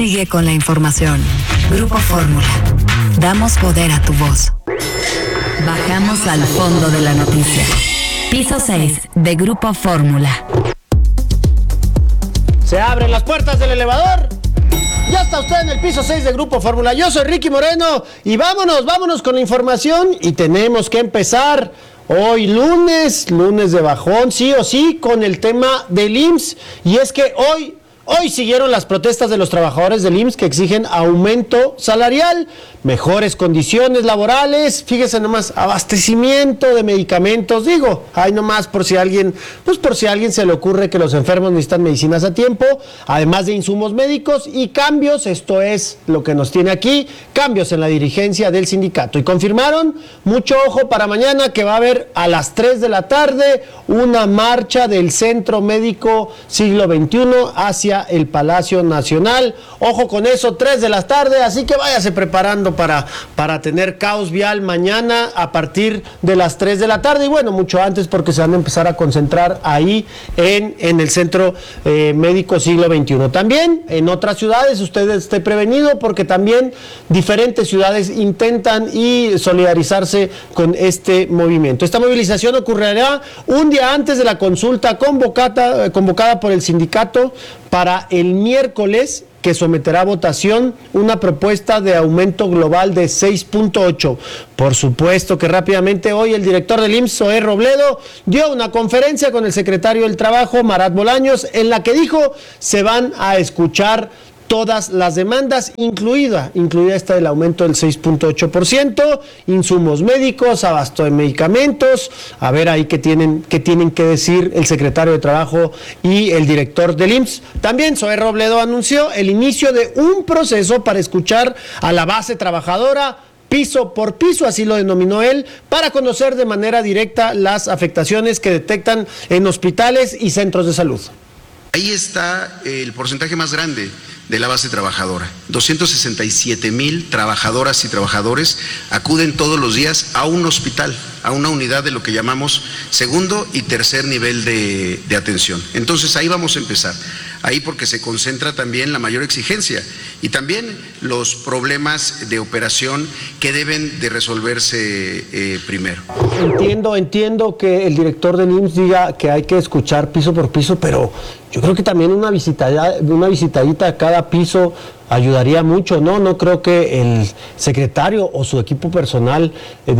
Sigue con la información. Grupo Fórmula. Damos poder a tu voz. Bajamos al fondo de la noticia. Piso 6 de Grupo Fórmula. Se abren las puertas del elevador. Ya está usted en el piso 6 de Grupo Fórmula. Yo soy Ricky Moreno y vámonos con la información. Y tenemos que empezar hoy lunes de bajón, sí o sí, con el tema del IMSS. Y es que hoy siguieron las protestas de los trabajadores del IMSS que exigen aumento salarial, mejores condiciones laborales, fíjese nomás, abastecimiento de medicamentos, hay nomás por si a alguien se le ocurre que los enfermos necesitan medicinas a tiempo, además de insumos médicos y cambios, esto es lo que nos tiene aquí, cambios en la dirigencia del sindicato. Y confirmaron, mucho ojo para mañana, que va a haber a las 3 de la tarde una marcha del Centro Médico Siglo XXI hacia el Palacio Nacional. Ojo con eso, 3 de la tarde, así que váyase preparando para tener caos vial mañana a partir de las 3 de la tarde y bueno, mucho antes porque se van a empezar a concentrar ahí en el Centro Médico Siglo XXI. También en otras ciudades, usted esté prevenido porque también diferentes ciudades intentan y solidarizarse con este movimiento. Esta movilización ocurrirá un día antes de la consulta convocada por el sindicato para el miércoles, que someterá a votación una propuesta de aumento global de 6.8. Por supuesto que rápidamente hoy el director del IMSS, Zoé Robledo, dio una conferencia con el secretario del Trabajo, Marat Bolaños, en la que dijo se van a escuchar todas las demandas, incluida esta del aumento del 6.8%, insumos médicos, abasto de medicamentos, a ver ahí qué tienen que decir el secretario de Trabajo y el director del IMSS. También Zoé Robledo anunció el inicio de un proceso para escuchar a la base trabajadora, piso por piso, así lo denominó él, para conocer de manera directa las afectaciones que detectan en hospitales y centros de salud. Ahí está el porcentaje más grande de la base trabajadora. 267,000 trabajadoras y trabajadores acuden todos los días a un hospital, a una unidad de lo que llamamos segundo y tercer nivel de atención. Entonces ahí vamos a empezar, ahí porque se concentra también la mayor exigencia y también los problemas de operación que deben de resolverse primero. Entiendo que el director del IMSS diga que hay que escuchar piso por piso, pero yo creo que también una visitadita a cada piso ayudaría mucho, ¿no? No creo que el secretario o su equipo personal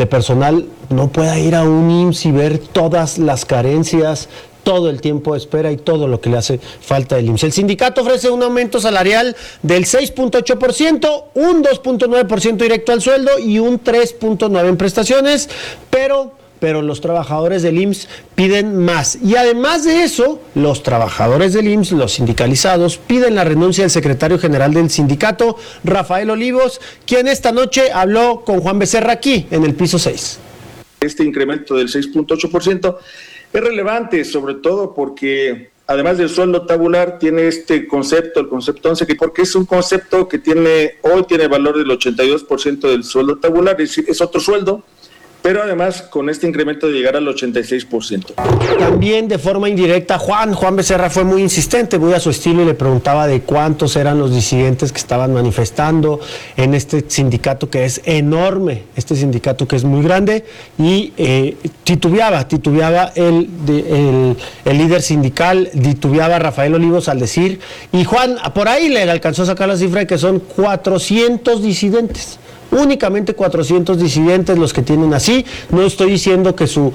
no pueda ir a un IMSS y ver todas las carencias, todo el tiempo de espera y todo lo que le hace falta al IMSS. El sindicato ofrece un aumento salarial del 6.8%, un 2.9% directo al sueldo y un 3.9% en prestaciones, pero los trabajadores del IMSS piden más. Y además de eso, los trabajadores del IMSS, los sindicalizados, piden la renuncia del secretario general del sindicato, Rafael Olivos, quien esta noche habló con Juan Becerra aquí, en el piso 6. Este incremento del 6.8% es relevante, sobre todo porque además del sueldo tabular, tiene este concepto, el concepto 11, porque es un concepto que hoy tiene valor del 82% del sueldo tabular, es decir, es otro sueldo, pero además con este incremento de llegar al 86%. También de forma indirecta, Juan Becerra fue muy insistente, muy a su estilo, y le preguntaba de cuántos eran los disidentes que estaban manifestando en este sindicato que es enorme, este sindicato que es muy grande, y titubeaba el líder sindical, titubeaba Rafael Olivos al decir, y Juan por ahí le alcanzó a sacar la cifra de que son 400 disidentes. Únicamente 400 disidentes los que tienen así. No estoy diciendo que sus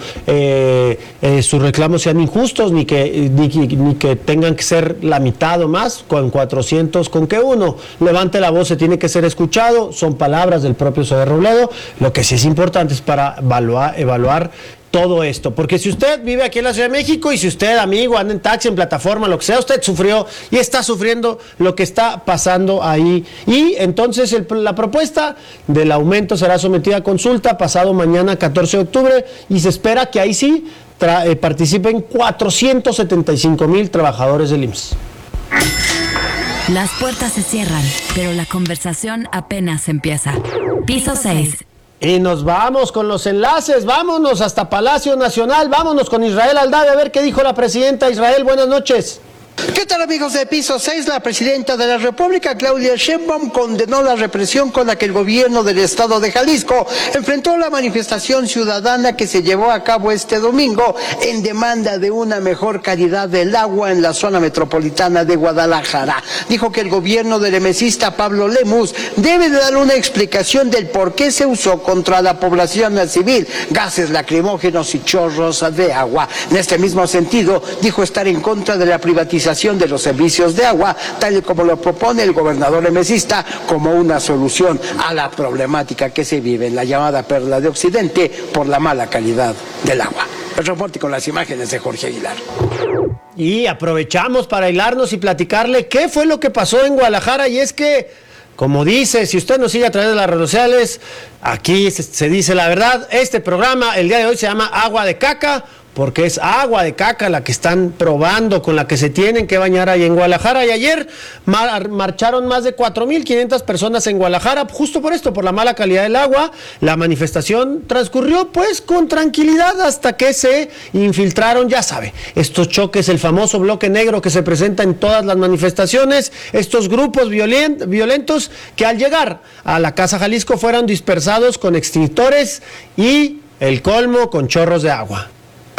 reclamos sean injustos, ni que tengan que ser la mitad o más. Con 400, con que uno levante la voz se tiene que ser escuchado. Son palabras del propio Zoé Robledo. Lo que sí es importante es para evaluar todo esto, porque si usted vive aquí en la Ciudad de México y si usted, amigo, anda en taxi, en plataforma, lo que sea, usted sufrió y está sufriendo lo que está pasando ahí, y entonces la propuesta del aumento será sometida a consulta pasado mañana 14 de octubre y se espera que ahí sí participen 475,000 trabajadores del IMSS. Las puertas se cierran, pero la conversación apenas empieza. Piso 6. Y nos vamos con los enlaces, vámonos hasta Palacio Nacional, vámonos con Israel Aldave a ver qué dijo la presidenta. Israel, buenas noches. ¿Qué tal, amigos de Piso 6? La presidenta de la República, Claudia Sheinbaum, condenó la represión con la que el gobierno del estado de Jalisco enfrentó la manifestación ciudadana que se llevó a cabo este domingo en demanda de una mejor calidad del agua en la zona metropolitana de Guadalajara. Dijo que el gobierno del emesista Pablo Lemus debe de dar una explicación del por qué se usó contra la población civil gases lacrimógenos y chorros de agua. En este mismo sentido, dijo estar en contra de la privatización de los servicios de agua, tal y como lo propone el gobernador emesista, como una solución a la problemática que se vive en la llamada Perla de Occidente por la mala calidad del agua. El reporte con las imágenes de Jorge Aguilar. Y aprovechamos para hilarnos y platicarle qué fue lo que pasó en Guadalajara, y es que, como dice, si usted nos sigue a través de las redes sociales, aquí se dice la verdad. Este programa el día de hoy se llama Agua de Caca, porque es agua de caca la que están probando, con la que se tienen que bañar ahí en Guadalajara. Y ayer marcharon más de 4,500 personas en Guadalajara, justo por esto, por la mala calidad del agua. La manifestación transcurrió pues con tranquilidad hasta que se infiltraron, ya sabe, estos choques, el famoso bloque negro que se presenta en todas las manifestaciones, estos grupos violentos que al llegar a la Casa Jalisco fueron dispersados con extintores y el colmo con chorros de agua.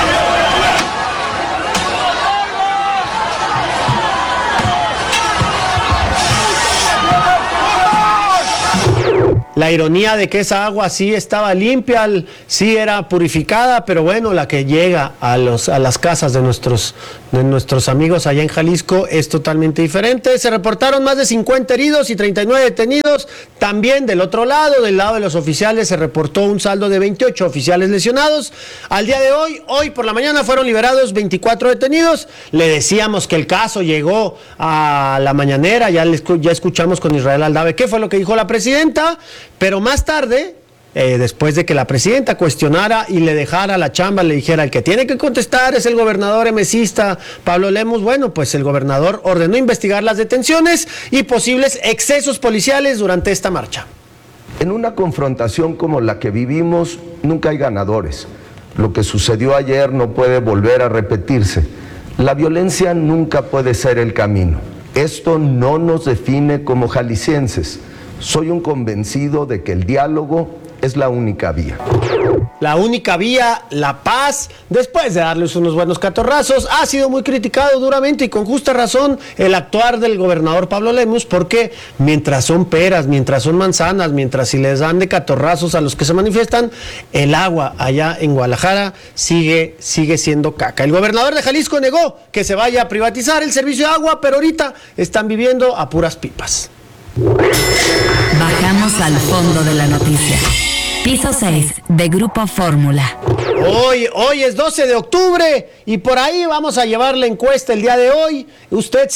La ironía de que esa agua sí estaba limpia, sí era purificada, pero bueno, la que llega a las casas de nuestros amigos allá en Jalisco es totalmente diferente. Se reportaron más de 50 heridos y 39 detenidos. También del otro lado, del lado de los oficiales, se reportó un saldo de 28 oficiales lesionados. Al día de hoy por la mañana fueron liberados 24 detenidos. Le decíamos que el caso llegó a la mañanera, ya escuchamos con Israel Aldave qué fue lo que dijo la presidenta. Pero más tarde, después de que la presidenta cuestionara y le dejara la chamba, le dijera, el que tiene que contestar es el gobernador emesista Pablo Lemus, bueno, pues el gobernador ordenó investigar las detenciones y posibles excesos policiales durante esta marcha. En una confrontación como la que vivimos, nunca hay ganadores. Lo que sucedió ayer no puede volver a repetirse. La violencia nunca puede ser el camino. Esto no nos define como jaliscienses. Soy un convencido de que el diálogo es la única vía. La única vía, la paz. Después de darles unos buenos catorrazos, ha sido muy criticado duramente y con justa razón el actuar del gobernador Pablo Lemus, porque mientras son peras, mientras son manzanas, mientras si les dan de catorrazos a los que se manifiestan, el agua allá en Guadalajara sigue siendo caca. El gobernador de Jalisco negó que se vaya a privatizar el servicio de agua, pero ahorita están viviendo a puras pipas. Bajamos al fondo de la noticia. Piso 6 de Grupo Fórmula. Hoy es 12 de octubre y por ahí vamos a llevar la encuesta el día de hoy. Usted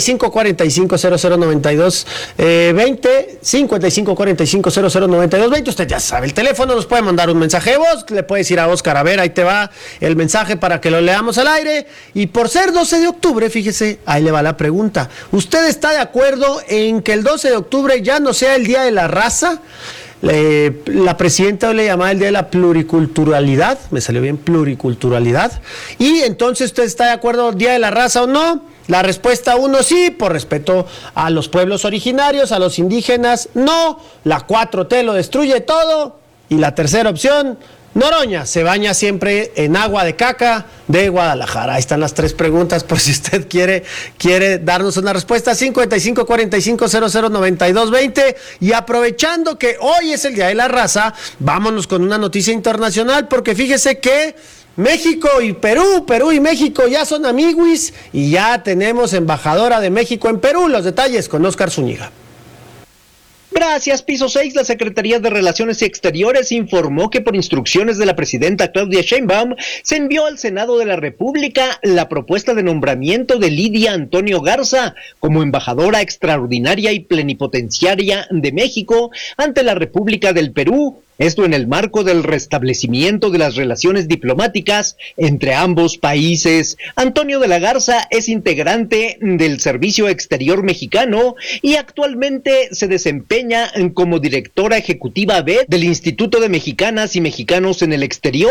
5545009220, 5545009220. Usted ya sabe el teléfono, nos puede mandar un mensaje de voz, le puede decir a Oscar, a ver, ahí te va el mensaje para que lo leamos al aire. Y por ser 12 de octubre, fíjese, ahí le va la pregunta. ¿Usted está de acuerdo en que el 12 de octubre ya no sea el Día de la Raza? La presidenta le llamaba el Día de la Pluriculturalidad, me salió bien, pluriculturalidad, y entonces usted está de acuerdo, Día de la Raza o no. La respuesta 1, sí, por respeto a los pueblos originarios, a los indígenas, no. La 4T lo destruye todo, y la tercera opción, Noroña se baña siempre en agua de caca de Guadalajara. Ahí están las tres preguntas por si usted quiere darnos una respuesta. 5545009220. Y aprovechando que hoy es el Día de la Raza, vámonos con una noticia internacional, porque fíjese que México y Perú y México ya son amiguis y ya tenemos embajadora de México en Perú. Los detalles con Oscar Zúñiga. Gracias, Piso 6. La Secretaría de Relaciones Exteriores informó que por instrucciones de la presidenta Claudia Sheinbaum se envió al Senado de la República la propuesta de nombramiento de Lidia Antonio Garza como embajadora extraordinaria y plenipotenciaria de México ante la República del Perú. Esto en el marco del restablecimiento de las relaciones diplomáticas entre ambos países. Antonio de la Garza es integrante del Servicio Exterior Mexicano y actualmente se desempeña como directora ejecutiva B del Instituto de Mexicanas y Mexicanos en el Exterior.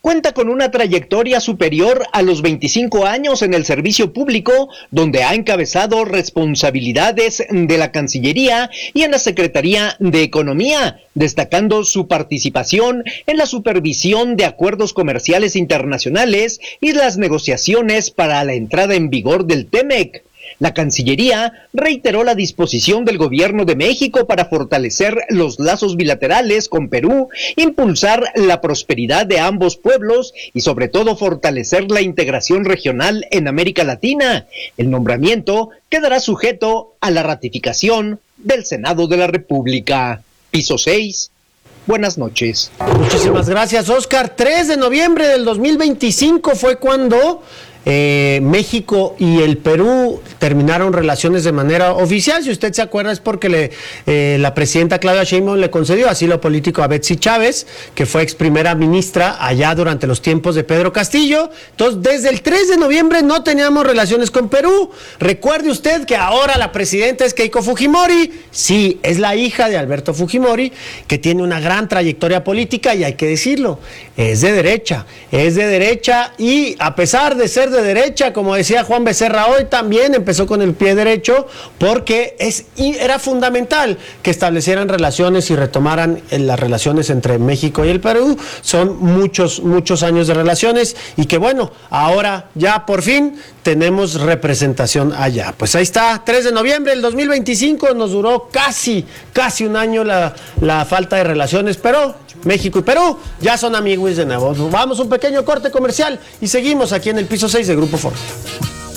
cuenta con una trayectoria superior a los 25 años en el servicio público, donde ha encabezado responsabilidades de la Cancillería y en la Secretaría de Economía, destacando su participación en la supervisión de acuerdos comerciales internacionales y las negociaciones para la entrada en vigor del TEMEC. La Cancillería reiteró la disposición del Gobierno de México para fortalecer los lazos bilaterales con Perú, impulsar la prosperidad de ambos pueblos y sobre todo fortalecer la integración regional en América Latina. El nombramiento quedará sujeto a la ratificación del Senado de la República. Piso 6. Buenas noches. Muchísimas gracias, Oscar. 3 de noviembre del 2025 fue cuando México y el Perú terminaron relaciones de manera oficial. Si usted se acuerda, es porque la presidenta Claudia Sheinbaum le concedió asilo político a Betsy Chávez, que fue ex primera ministra allá durante los tiempos de Pedro Castillo. Entonces, desde el 3 de noviembre no teníamos relaciones con Perú. Recuerde usted que ahora la presidenta es Keiko Fujimori. Sí, es la hija de Alberto Fujimori, que tiene una gran trayectoria política y hay que decirlo, es de derecha y a pesar de ser de derecha, como decía Juan Becerra hoy, también empezó con el pie derecho porque era fundamental que establecieran relaciones y retomaran las relaciones entre México y el Perú. Son muchos años de relaciones y que bueno, ahora ya por fin tenemos representación allá. Pues ahí está, 3 de noviembre del 2025, nos duró casi un año la falta de relaciones, pero México y Perú ya son amigos de nuevo. Vamos a un pequeño corte comercial y seguimos aquí en el piso 6 de Grupo Fórmula.